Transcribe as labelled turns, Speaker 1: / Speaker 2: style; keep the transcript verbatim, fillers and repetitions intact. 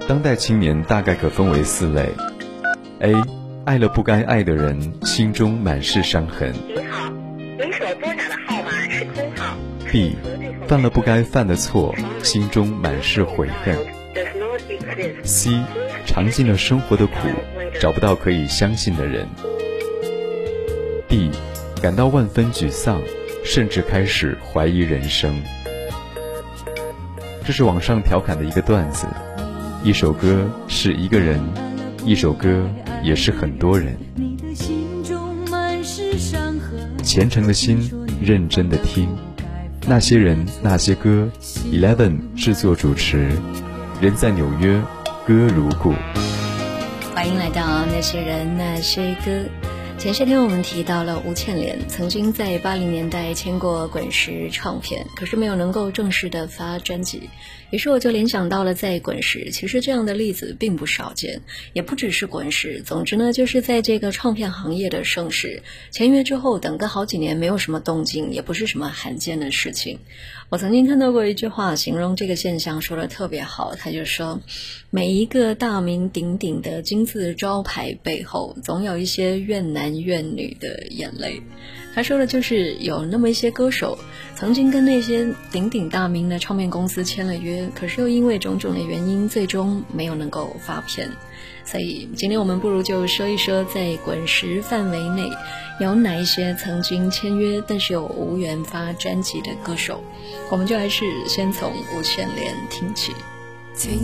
Speaker 1: 当代青年大概可分为四类。 A. 爱了不该爱的人，心中满是伤痕。
Speaker 2: 您好，您所拨打的号码是空号。
Speaker 1: B. 犯了不该犯的错，心中满是悔恨。 C. 尝尽了生活的苦，找不到可以相信的人。 D. 感到万分沮丧，甚至开始怀疑人生。这是网上调侃的一个段子，一首歌是一个人，一首歌也是很多人。虔诚的心，认真的听，那些人那些歌 Eleven 制作主持，人在纽约，歌如故。
Speaker 3: 欢迎来到那些人那些歌。前些天我们提到了吴倩莲曾经在八零年代签过滚石唱片，可是没有能够正式的发专辑，于是我就联想到了在滚石，其实这样的例子并不少见，也不只是滚石，总之呢就是在这个唱片行业的盛世，签约之后等个好几年没有什么动静，也不是什么罕见的事情。我曾经看到过一句话形容这个现象说得特别好，他就说每一个大名鼎鼎的金字招牌背后总有一些怨男怨女的眼泪。他说的就是有那么一些歌手曾经跟那些鼎鼎大名的唱片公司签了约，可是又因为种种的原因最终没有能够发片。所以今天我们不如就说一说在滚石范围内有哪一些曾经签约但是又无缘发专辑的歌手。我们就还是先从吴倩莲听起。